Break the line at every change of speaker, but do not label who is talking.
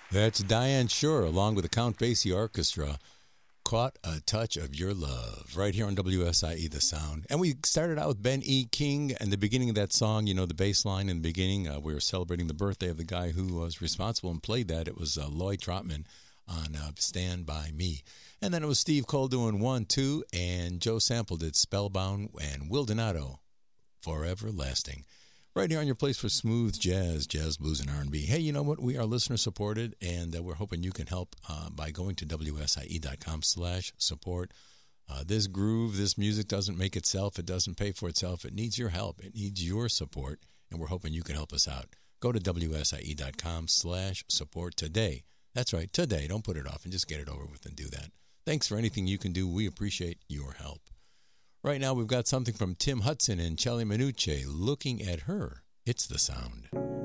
That's Diane Shore, along with the Count Basie Orchestra. Caught a Touch of Your Love, right here on WSIE The Sound. And we started out with Ben E. King, and the beginning of that song, you know, the bass line in the beginning, we were celebrating the birthday of the guy who was responsible and played that. It was Lloyd Trotman on Stand By Me. And then it was Steve Cole doing 1, 2, and Joe Sample did Spellbound and Will Donato, Forever Lasting. Right here on your place for smooth jazz, blues, and R&B. Hey, you know what? We are listener-supported, and we're hoping you can help by going to WSIE.com/support. This groove, this music doesn't make itself. It doesn't pay for itself. It needs your help. It needs your support, and we're hoping you can help us out. Go to WSIE.com/support today. That's right, today. Don't put it off and just get it over with and do that. Thanks for anything you can do. We appreciate your help. Right now, we've got something from Tim Hudson and Charlie Minucci, Looking at Her. It's the sound.